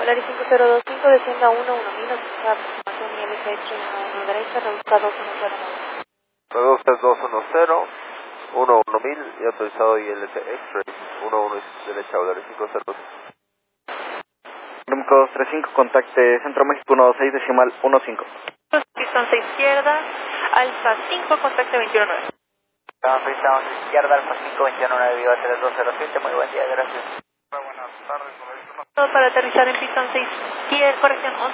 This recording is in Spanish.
Polaris 5025, descienda 11000, autorizada aproximación ILC 1 derecha, reduzca 210. Reduzca 210, 11000 y autorizado ILC X-Ray 11 derecha, Polaris 50. Número 235, contacte Centro México 126, decimal 15. Pistón 6 izquierda, Alfa 5, contacte 219. Pistón izquierda, Alfa 5, 219, Viva 3207, muy buen día, gracias. Buenas tardes, Todo para aterrizar en pistón 6 izquierda, corrección 11.